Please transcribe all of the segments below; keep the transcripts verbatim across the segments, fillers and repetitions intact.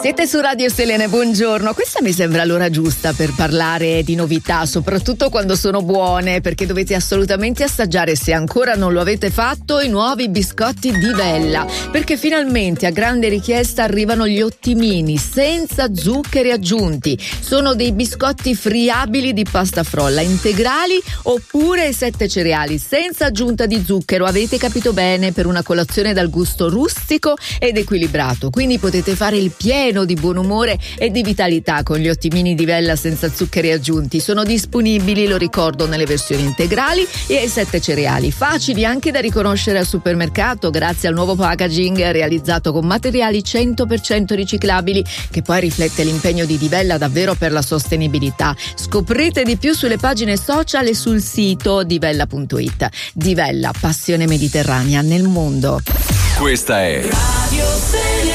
Siete su Radio Selene, buongiorno. Questa mi sembra l'ora giusta per parlare di novità, soprattutto quando sono buone, perché dovete assolutamente assaggiare, se ancora non lo avete fatto, i nuovi biscotti Divella, perché finalmente a grande richiesta arrivano gli ottimini senza zuccheri aggiunti. Sono dei biscotti friabili di pasta frolla, integrali oppure ai sette cereali, senza aggiunta di zucchero. Avete capito bene, per una colazione dal gusto rustico ed equilibrato. Quindi potete fare il pieno di buon umore e di vitalità con gli ottimini Divella senza zuccheri aggiunti. Sono disponibili, lo ricordo, nelle versioni integrali e ai sette cereali, facili anche da riconoscere al supermercato grazie al nuovo packaging realizzato con materiali cento per cento riciclabili, che poi riflette l'impegno di Divella davvero per la sostenibilità. Scoprite di più sulle pagine social e sul sito divella punto it. Divella, passione mediterranea nel mondo. Questa è Radio Selene.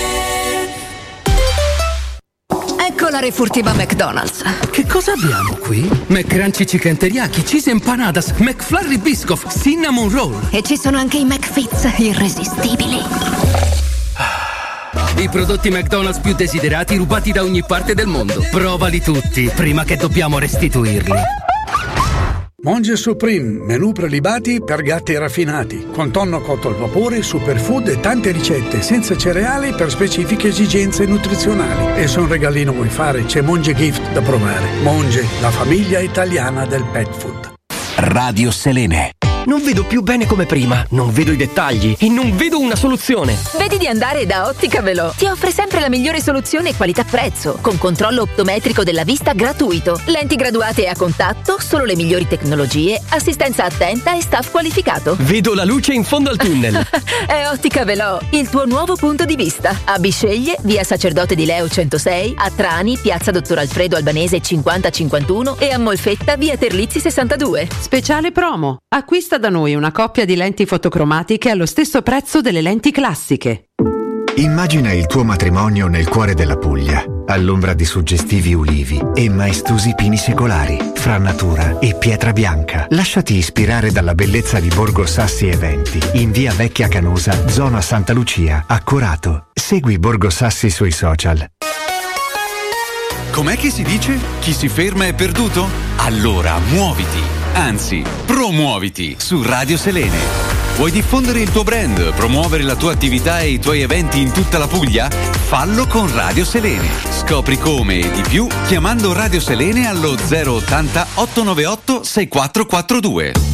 Ecco la refurtiva McDonald's. Che cosa abbiamo qui? McCrunchy Chicken Teriyaki, Cheese Empanadas, McFlurry Biscoff, Cinnamon Roll. E ci sono anche i McFits irresistibili. I prodotti McDonald's più desiderati rubati da ogni parte del mondo. Provali tutti prima che dobbiamo restituirli. Monge Supreme, menù prelibati per gatti raffinati, con tonno cotto al vapore, superfood e tante ricette senza cereali per specifiche esigenze nutrizionali. E se un regalino vuoi fare, c'è Monge Gift da provare. Monge, la famiglia italiana del pet food. Radio Selene. Non vedo più bene come prima, non vedo i dettagli e non vedo una soluzione. Vedi di andare da Ottica Velò. Ti offre sempre la migliore soluzione qualità-prezzo, con controllo optometrico della vista gratuito, lenti graduate a contatto, solo le migliori tecnologie, assistenza attenta e staff qualificato. Vedo la luce in fondo al tunnel. È Ottica Velò, il tuo nuovo punto di vista. A Bisceglie, via Sacerdote di Leo centosei, a Trani, piazza Dottor Alfredo Albanese cinquanta cinquantuno e a Molfetta, via Terlizzi sessantadue. Speciale promo. Acquista da noi una coppia di lenti fotocromatiche allo stesso prezzo delle lenti classiche. Immagina il tuo matrimonio nel cuore della Puglia, all'ombra di suggestivi ulivi e maestosi pini secolari, fra natura e pietra bianca. Lasciati ispirare dalla bellezza di Borgo Sassi Eventi, in via Vecchia Canosa, zona Santa Lucia, a Corato. Segui Borgo Sassi sui social. Com'è che si dice? Chi si ferma è perduto? Allora muoviti! Anzi, promuoviti su Radio Selene. Vuoi diffondere il tuo brand, promuovere la tua attività e i tuoi eventi in tutta la Puglia? Fallo con Radio Selene. Scopri come e di più chiamando Radio Selene allo zero ottanta ottocentonovantaotto sessantaquattro quarantadue.